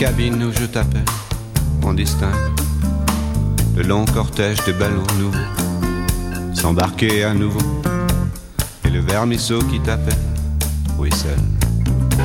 Cabine où je t'appelle, on distingue le long cortège de ballons nouveaux, s'embarquer à nouveau, et le vermisseau qui t'appelle, oui seul.